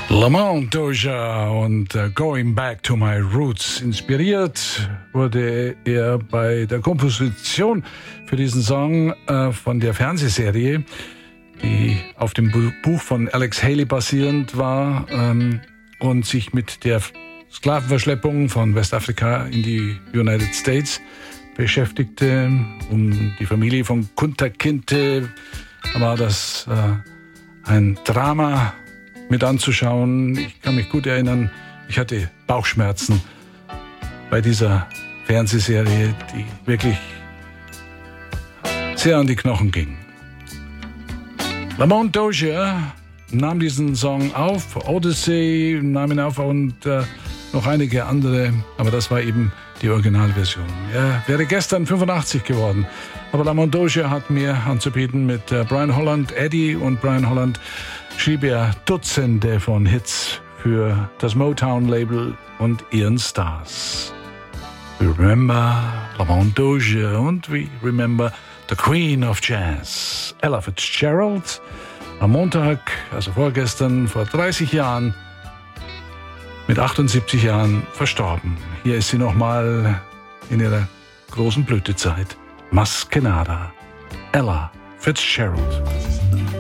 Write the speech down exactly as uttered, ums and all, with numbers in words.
Lamont Dozier und uh, Going Back to My Roots. Inspiriert wurde er bei der Komposition für diesen Song uh, von der Fernsehserie, die auf dem Buch von Alex Haley basierend war um, und sich mit der Sklavenverschleppung von Westafrika in die United States beschäftigte. Um die Familie von Kunta Kinte war das uh, ein Drama mit anzuschauen. Ich kann mich gut erinnern, ich hatte Bauchschmerzen bei dieser Fernsehserie, die wirklich sehr an die Knochen ging. Lamont Dozier nahm diesen Song auf, Odyssey nahm ihn auf und äh, noch einige andere, aber das war eben die Originalversion. Er wäre gestern fünfundachtzig geworden, aber Lamont Dozier hat mehr anzubieten. Mit äh, Brian Holland, Eddie und Brian Holland schrieb er Dutzende von Hits für das Motown-Label und ihren Stars. We remember Lamont Dozier und we remember the Queen of Jazz, Ella Fitzgerald, am Montag, also vorgestern, vor dreißig Jahren, mit achtundsiebzig Jahren verstorben. Hier ist sie nochmal in ihrer großen Blütezeit. Maskenada, Ella Fitzgerald.